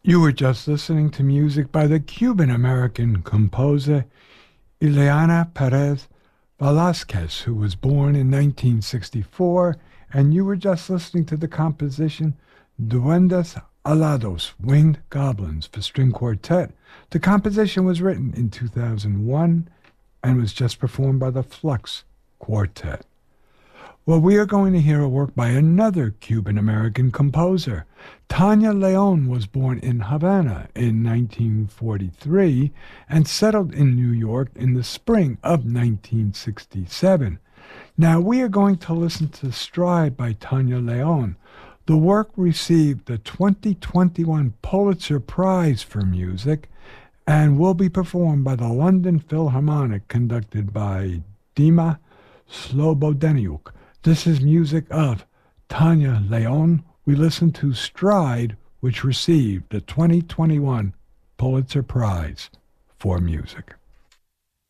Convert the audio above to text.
You were just listening to music by the Cuban-American composer Ileana Perez Velasquez, who was born in 1964, and you were just listening to the composition Duendes Alados, Winged Goblins for string quartet. The composition was written in 2001 and was just performed by the Flux Quartet. Well, we are going to hear a work by another Cuban-American composer. Tania León was born in Havana in 1943 and settled in New York in the spring of 1967. Now, we are going to listen to Stride by Tania León. The work received the 2021 Pulitzer Prize for Music and will be performed by the London Philharmonic, conducted by Dima Slobodeniuk. This is music of Tania León. We listen to Stride, which received the 2021 Pulitzer Prize for Music.